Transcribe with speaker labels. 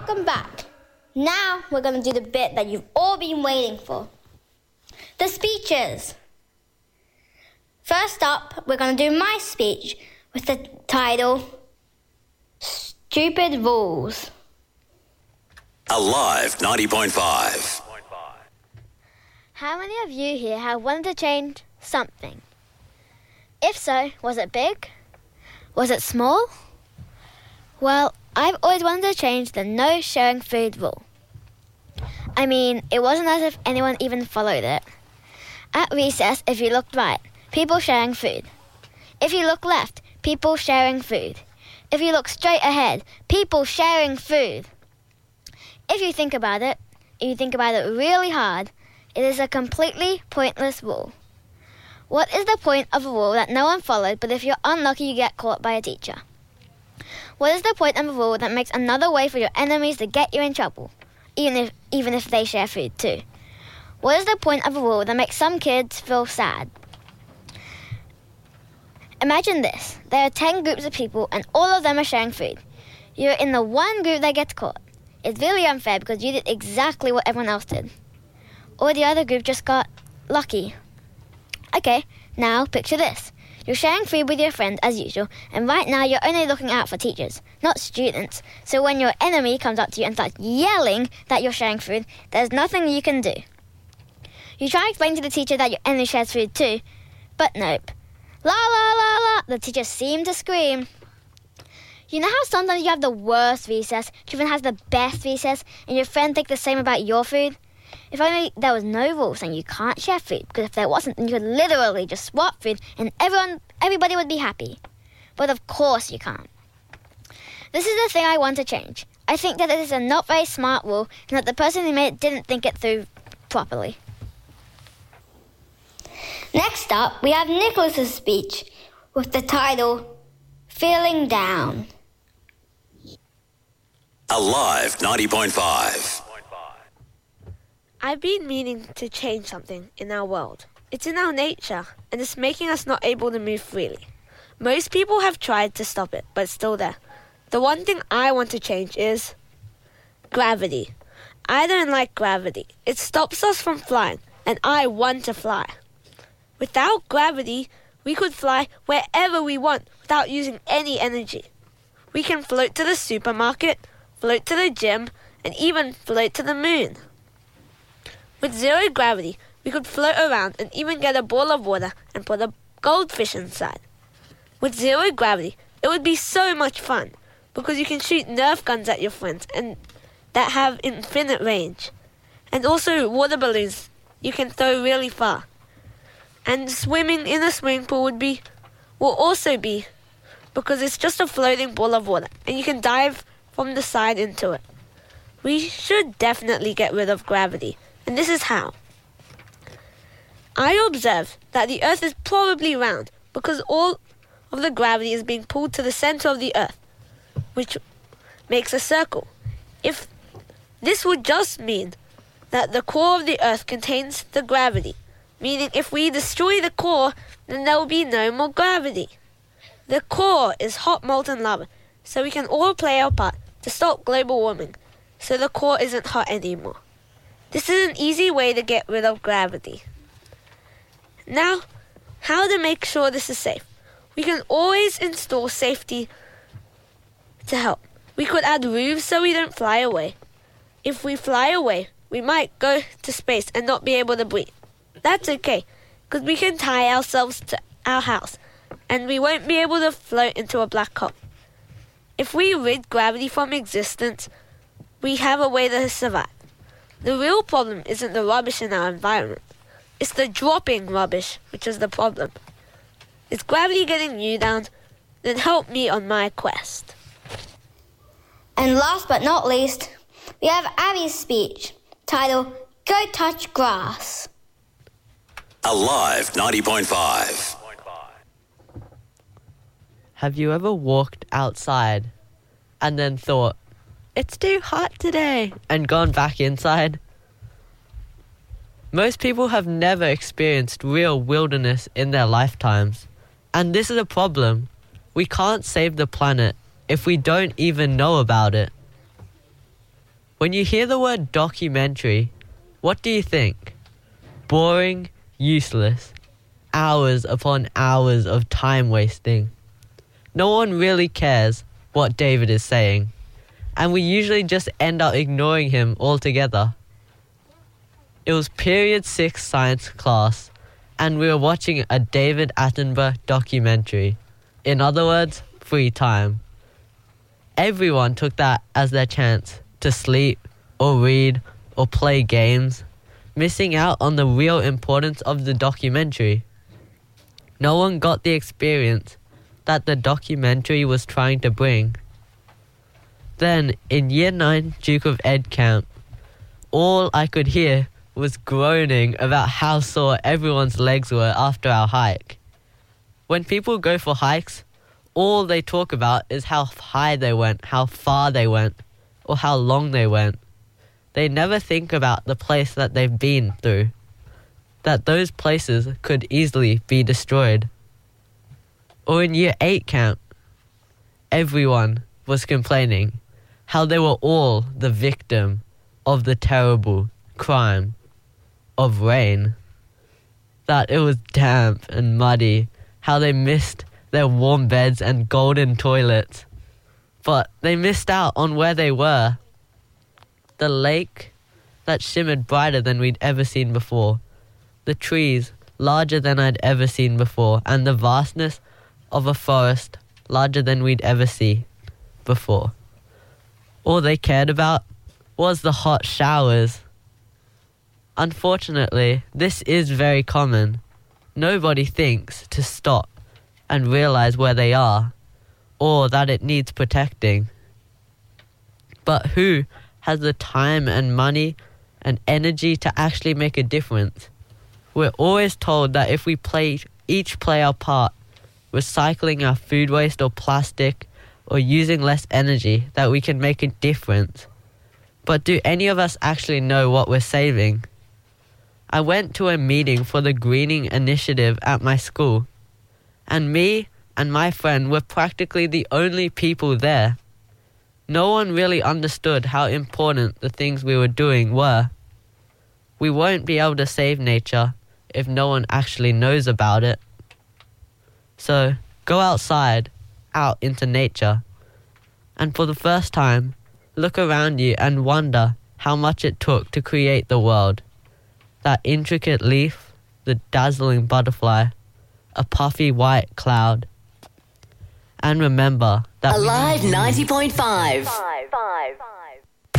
Speaker 1: welcome back. Now we're going to do the bit that you've all been waiting for. The speeches. First up, we're going to do my speech with the title, Stupid Rules.
Speaker 2: Alive 90.5.
Speaker 1: How many of you here have wanted to change something? If so, was it big? Was it small? Well, I've always wanted to change the no sharing food rule. I mean, it wasn't as if anyone even followed it. At recess, if you looked right, people sharing food. If you look left, people sharing food. If you look straight ahead, people sharing food. If you think about it really hard, it is a completely pointless rule. What is the point of a rule that no one followed, but if you're unlucky you get caught by a teacher? What is the point of a rule that makes another way for your enemies to get you in trouble, even if they share food too? What is the point of a rule that makes some kids feel sad? Imagine this. There are 10 groups of people and all of them are sharing food. You're in the one group that gets caught. It's really unfair because you did exactly what everyone else did. Or the other group just got lucky. Okay, now picture this. You're sharing food with your friend as usual, and right now you're only looking out for teachers, not students. So when your enemy comes up to you and starts yelling that you're sharing food, there's nothing you can do. You try to explain to the teacher that your enemy shares food too, but nope. La la la la, the teacher seemed to scream. You know how sometimes you have the worst recess, even has the best recess, and your friend thinks the same about your food? If only there was no rule saying you can't share food, because if there wasn't, then you could literally just swap food and everybody would be happy. But of course you can't. This is the thing I want to change. I think that it is a not very smart rule and that the person who made it didn't think it through properly. Next up, we have Nicholas's speech with the title, Feeling Down.
Speaker 2: Alive 90.5.
Speaker 3: I've been meaning to change something in our world. It's in our nature, and it's making us not able to move freely. Most people have tried to stop it, but it's still there. The one thing I want to change is gravity. I don't like gravity. It stops us from flying, and I want to fly. Without gravity, we could fly wherever we want without using any energy. We can float to the supermarket, float to the gym, and even float to the moon. With zero gravity, we could float around and even get a ball of water and put a goldfish inside. With zero gravity, it would be so much fun because you can shoot Nerf guns at your friends and that have infinite range. And also water balloons you can throw really far. And swimming in a swimming pool will also be because it's just a floating ball of water and you can dive from the side into it. We should definitely get rid of gravity. And this is how. I observe that the Earth is probably round because all of the gravity is being pulled to the center of the Earth, which makes a circle. If this would just mean that the core of the Earth contains the gravity, meaning if we destroy the core, then there will be no more gravity. The core is hot molten lava, so we can all play our part to stop global warming, so the core isn't hot anymore. This is an easy way to get rid of gravity. Now, how to make sure this is safe? We can always install safety to help. We could add roofs so we don't fly away. If we fly away, we might go to space and not be able to breathe. That's okay, because we can tie ourselves to our house, and we won't be able to float into a black hole. If we rid gravity from existence, we have a way to survive. The real problem isn't the rubbish in our environment. It's the dropping rubbish, which is the problem. Is gravity getting you down? Then help me on my quest.
Speaker 1: And last but not least, we have Abby's speech, titled, Go Touch Grass.
Speaker 2: Alive 90.5.
Speaker 4: Have you ever walked outside and then thought, it's too hot today, and gone back inside? Most people have never experienced real wilderness in their lifetimes. And this is a problem. We can't save the planet if we don't even know about it. When you hear the word documentary, what do you think? Boring, useless, hours upon hours of time wasting. No one really cares what David is saying, and we usually just end up ignoring him altogether. It was period 6 science class, and we were watching a David Attenborough documentary. In other words, free time. Everyone took that as their chance to sleep or read or play games, missing out on the real importance of the documentary. No one got the experience that the documentary was trying to bring. Then, in Year 9 Duke of Ed camp, all I could hear was groaning about how sore everyone's legs were after our hike. When people go for hikes, all they talk about is how high they went, how far they went, or how long they went. They never think about the place that they've been through, that those places could easily be destroyed. Or in Year 8 camp, everyone was complaining how they were all the victim of the terrible crime of rain. That it was damp and muddy, how they missed their warm beds and golden toilets. But they missed out on where they were. The lake that shimmered brighter than we'd ever seen before. The trees larger than I'd ever seen before. And the vastness of a forest larger than we'd ever see before. All they cared about was the hot showers. Unfortunately, this is very common. Nobody thinks to stop and realize where they are, or that it needs protecting. But who has the time and money and energy to actually make a difference? We're always told that if we each play our part, recycling our food waste or plastic, or using less energy, that we can make a difference. But do any of us actually know what we're saving? I went to a meeting for the Greening Initiative at my school, and me and my friend were practically the only people there. No one really understood how important the things we were doing were. We won't be able to save nature if no one actually knows about it. So, go outside, out into nature, and for the first time, look around you and wonder how much it took to create the world. That intricate leaf, the dazzling butterfly, a puffy white cloud. And remember that
Speaker 5: Alive 90.5.